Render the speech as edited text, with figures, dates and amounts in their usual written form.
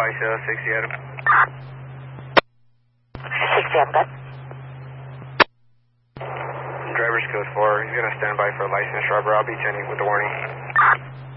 Elisha, 60 Adam. 60 Adam, good. Driver's code 4, he's going to stand by for a license rubber. I'll be 10 with the warning.